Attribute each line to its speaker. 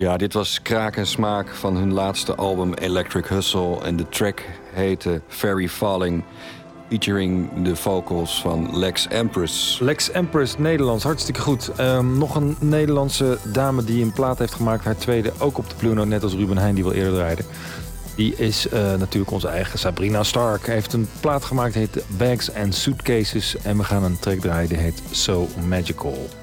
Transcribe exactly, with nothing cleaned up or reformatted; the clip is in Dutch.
Speaker 1: Ja, dit was kraak en smaak van hun laatste album Electric Hustle. En de track heette Very Falling, featuring de vocals van Lex Empress.
Speaker 2: Lex Empress, Nederlands, hartstikke goed. Um, nog een Nederlandse dame die een plaat heeft gemaakt. Haar tweede, ook op de Blue Note, net als Ruben Heijn, die wil eerder draaide. Die is uh, natuurlijk onze eigen Sabrina Stark. Heeft een plaat gemaakt, die heet Bags and Suitcases. En we gaan een track draaien, die heet So Magical.